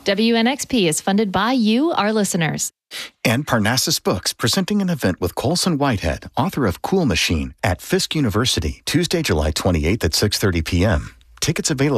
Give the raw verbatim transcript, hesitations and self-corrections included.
W N X P is funded by you, our listeners. And Parnassus Books, presenting an event with Colson Whitehead, author of Cool Machine, at Fisk University, Tuesday, July twenty-eighth at six thirty p.m. Tickets available.